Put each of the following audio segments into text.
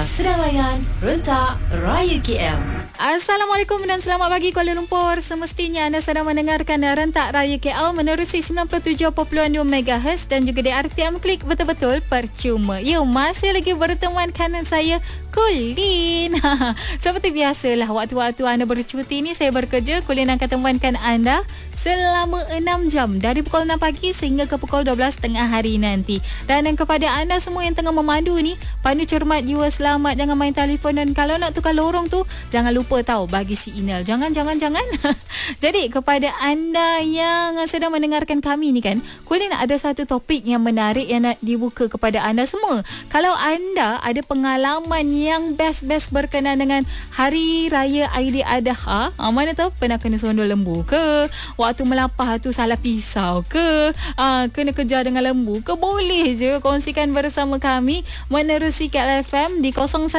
Anda sedang layan Rentak Raya KL. Assalamualaikum dan selamat pagi Kuala Lumpur. Semestinya anda sedang mendengarkan Rentak Raya KL menerusi 97.2 MHz dan juga di RTM Klik betul-betul percuma. Ya, masih lagi berteman kanan saya, Kulin. Seperti biasalah, waktu-waktu anda bercuti ni saya bekerja, Kulin akan temankan anda selama 6 jam dari pukul 6 pagi sehingga ke pukul 12 tengah hari nanti. Dan kepada anda semua yang tengah memandu ni, pandu cermat, jiwa selamat, jangan main telefon, dan kalau nak tukar lorong tu jangan lupa tahu bagi si Inel. Jangan. Jadi kepada anda yang sedang mendengarkan kami ni kan, Kulin ada satu topik yang menarik yang nak dibuka kepada anda semua. Kalau anda ada pengalaman yang best berkenaan dengan Hari Raya Aidiladha, mana tahu pernah kena sondol lembu ke, waktu melapah tu salah pisau ke, kena kejar dengan lembu ke, boleh je kongsikan bersama kami menerusi KLFM di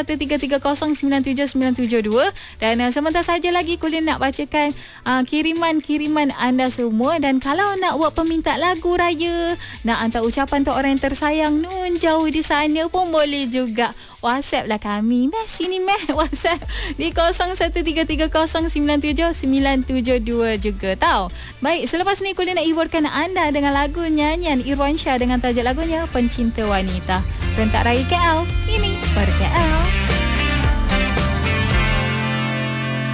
0133097972. Dan sebentar saja lagi Kulin nak bacakan kiriman anda semua. Dan kalau nak buat peminta lagu raya, nak hantar ucapan untuk orang yang tersayang nun jauh di sana pun boleh juga. WhatsApp lah kami. Sini WhatsApp di 0133097972 juga tau. Baik, selepas ni Kulin nak hiburkan anda dengan lagu nyanyian Irwan Shah dengan tajuk lagunya Pencinta Wanita. Rentak Raya KL, ini per KL.